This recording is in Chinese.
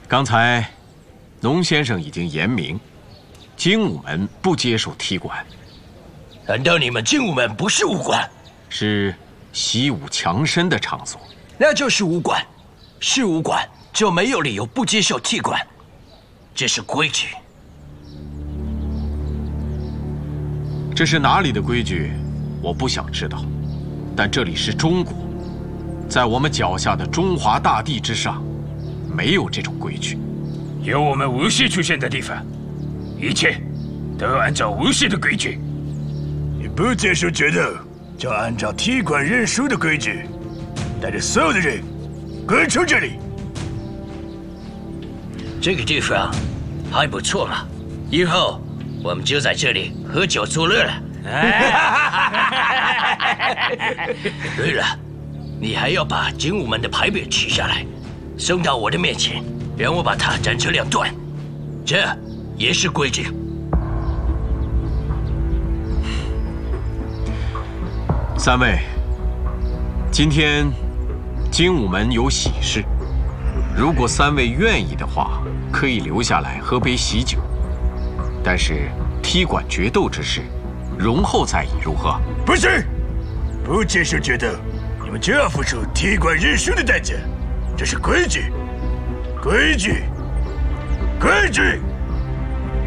刚才，龙先生已经言明，精武门不接受踢馆。 难道你们精武门不是武馆？ 是习武强身的场所。 那就是武馆，是武馆就没有理由不接受踢馆，这是规矩。 这是哪里的规矩，我不想知道。但这里是中国，在我们脚下的中华大地之上，没有这种规矩。 有我们武士出现的地方，一切都按照武士的规矩。 你不接受决斗，就按照踢馆认输的规矩，带着所有的人滚出这里。 这个地方还不错嘛，以后我们就在这里喝酒作乐了。对了，你还要把精武门的牌匾取下来，送到我的面前，让我把它斩成2段，这也是规矩。 3位，今天精武门有喜事，如果3位愿意的话，可以留下来喝杯喜酒。但是踢馆决斗之事，容后再议，如何？ 不是，不接受决斗，你们就要付出踢馆认输的代价，这是规矩，规矩，规矩。